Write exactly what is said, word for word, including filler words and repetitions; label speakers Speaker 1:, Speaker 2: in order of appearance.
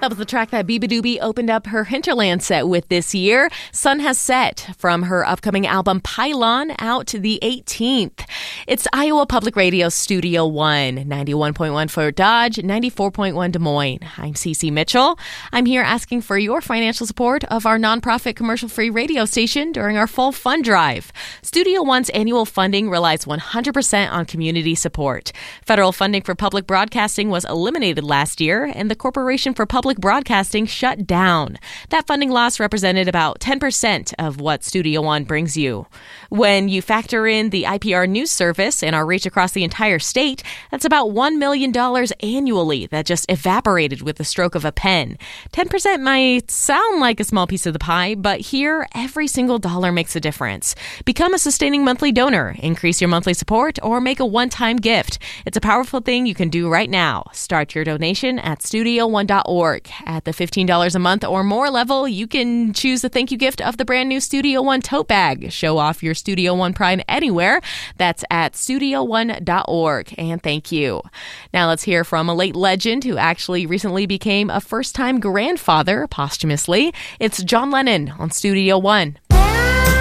Speaker 1: That was the track that beabadoobee opened up her Hinterland set with this year. Sun Has Set from her upcoming album Pylon, out the eighteenth. It's Iowa Public Radio Studio One, ninety-one point one for Dodge, ninety-four point one Des Moines. I'm Cece Mitchell. I'm here asking for your financial support of our nonprofit commercial-free radio station during our fall fund drive. Studio One's annual funding relies one hundred percent on community support. Federal funding for public broadcasting was eliminated last year, and the Corporation for Public Broadcasting shut down. That funding loss represented about ten percent of what Studio One brings you. When you factor in the I P R news service and our reach across the entire state, that's about one million dollars annually that just evaporated with the stroke of a pen. ten percent might sound like a small piece of the pie, but here, every single dollar makes a difference. Become a sustaining monthly donor, increase your monthly support, or make a one-time gift. It's a powerful thing you can do right now. Start your donation at studio one dot org. At the fifteen dollars a month or more level, you can choose the thank you gift of the brand new Studio One tote bag. Show off your Studio One pride anywhere. That's at studio one dot org. And thank you. Now let's hear from a late legend who actually recently became a first-time grandfather posthumously. It's John Lennon on Studio One.